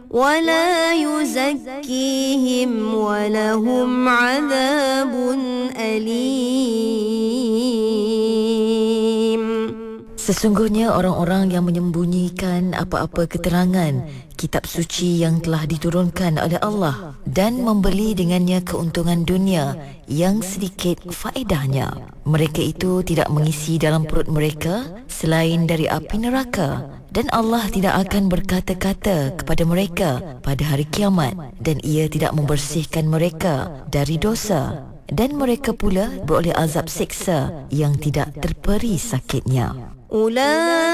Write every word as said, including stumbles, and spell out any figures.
ولا يزكيهم ولهم عذاب أليم. Sesungguhnya orang-orang yang menyembunyikan apa-apa keterangan kitab suci yang telah diturunkan oleh Allah dan membeli dengannya keuntungan dunia yang sedikit faedahnya, mereka itu tidak mengisi dalam perut mereka selain dari api neraka, dan Allah tidak akan berkata-kata kepada mereka pada hari kiamat, dan ia tidak membersihkan mereka dari dosa, dan mereka pula beroleh azab siksa yang tidak terperi sakitnya. أولئك